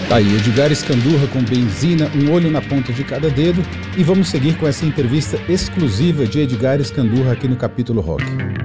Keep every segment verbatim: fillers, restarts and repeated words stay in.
Tá aí, Edgar Escandurra com Benzina, um olho na ponta de cada dedo, e vamos seguir com essa entrevista exclusiva de Edgar Escandurra aqui no Capítulo Rock.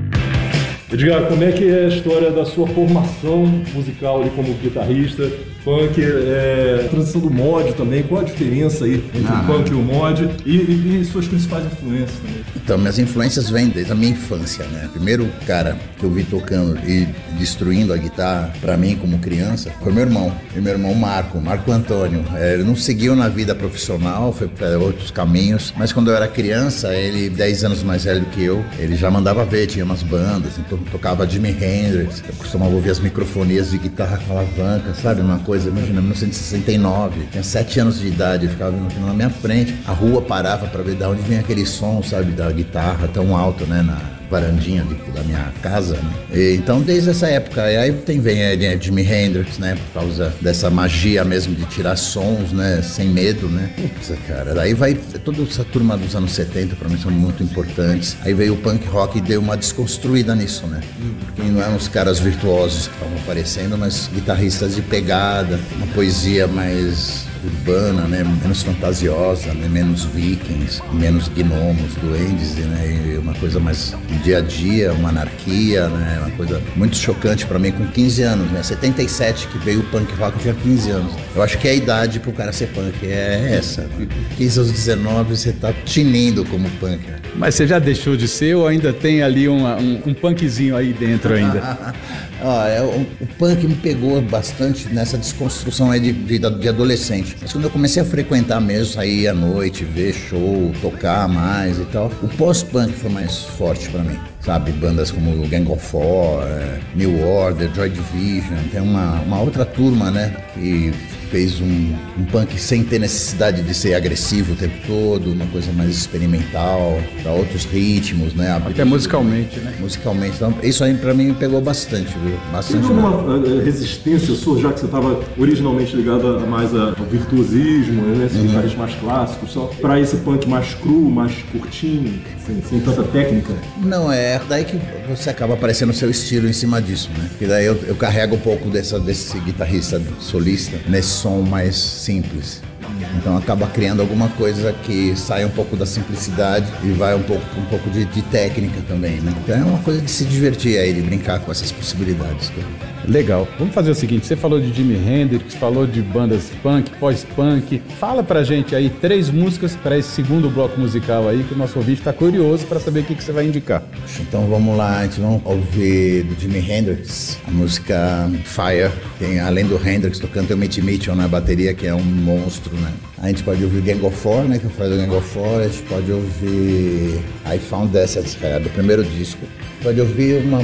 Edgar, como é que é a história da sua formação musical ali como guitarrista? Punk, é, a transição do mod também, qual a diferença aí entre ah, o punk e o mod e, e, e suas principais influências também? Então, minhas influências vêm desde a minha infância, né? Primeiro cara que eu vi tocando e destruindo a guitarra pra mim como criança foi meu irmão, e meu irmão Marco, Marco Antônio. É, ele não seguiu na vida profissional, foi para outros caminhos, mas quando eu era criança, ele dez anos mais velho que eu, ele já mandava ver, tinha umas bandas, então tocava Jimi Hendrix, eu costumava ouvir as microfonias de guitarra com alavanca, sabe? Uma coisa, imagina, mil novecentos e sessenta e nove, tinha sete anos de idade, eu ficava vendo aquilo na minha frente, a rua parava pra ver de onde vinha aquele som, sabe, da guitarra tão alto, né, na varandinha de, da minha casa, né? E, então desde essa época, e aí tem, vem é, Jimi Hendrix, né, por causa dessa magia mesmo de tirar sons, né, sem medo, né, putz, cara, daí vai, toda essa turma dos anos setenta pra mim são muito importantes, aí veio o punk rock e deu uma desconstruída nisso, né, porque não eram os caras virtuosos que estavam aparecendo, mas guitarristas de pegada, uma poesia mais urbana, né, menos fantasiosa, né, menos vikings, menos gnomos, duendes, né, e uma coisa mais dia a dia, uma anarquia, né, uma coisa muito chocante pra mim com quinze anos, né, setenta e sete que veio o punk rock, eu tinha quinze anos. Eu acho que a idade pro cara ser punk é essa, quinze aos dezenove você tá tinindo como punk. Mas você já deixou de ser ou ainda tem ali uma, um, um punkzinho aí dentro ainda? Ah, é, o, o punk me pegou bastante nessa desconstrução aí de, de, de adolescente. Mas quando eu comecei a frequentar mesmo, sair à noite, ver show, tocar mais e tal, o pós-punk foi mais forte pra mim. Sabe, bandas como Gang of Four, é, New Order, Joy Division, tem uma, uma outra turma, né, que fez um, um punk sem ter necessidade de ser agressivo o tempo todo, uma coisa mais experimental, para outros ritmos, né? Até abrir, musicalmente, né? Musicalmente, então isso aí pra mim me pegou bastante, viu? Bastante. Teve uma resistência sua, já que você estava originalmente ligado a, mais ao virtuosismo, né, esse uhum. guitarrista mais clássico, só para esse punk mais cru, mais curtinho, sem, sem tanta técnica? Não, é daí que você acaba aparecendo o seu estilo em cima disso, né? Porque daí eu, eu carrego um pouco dessa, desse guitarrista solista nesse som mais simples. Então acaba criando alguma coisa que sai um pouco da simplicidade e vai um pouco um pouco de, de técnica também, né? Então é uma coisa de se divertir aí, de brincar com essas possibilidades. Legal. Vamos fazer o seguinte, você falou de Jimi Hendrix, falou de bandas punk, pós-punk. Fala pra gente aí três músicas para esse segundo bloco musical aí, que o nosso ouvinte tá curioso para saber o que, que você vai indicar. Então vamos lá, a gente vai ouvir do Jimi Hendrix a música Fire. Tem, além do Hendrix tocando, tem o Mitch Mitchell na bateria, que é um monstro, né? A gente pode ouvir Gang of Four, né, que eu falei do Gang of Four. A gente pode ouvir I Found This, é do primeiro disco. Pode ouvir uma